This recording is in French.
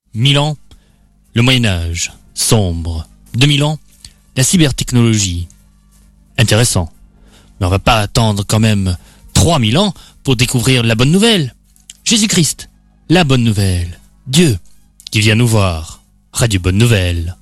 1000 ans, le Moyen-Âge, sombre. 2000 ans, la cybertechnologie. Intéressant. Mais on va pas attendre quand même 3000 ans pour découvrir la bonne nouvelle. Jésus-Christ, la bonne nouvelle. Dieu qui vient nous voir. Radio Bonne Nouvelle.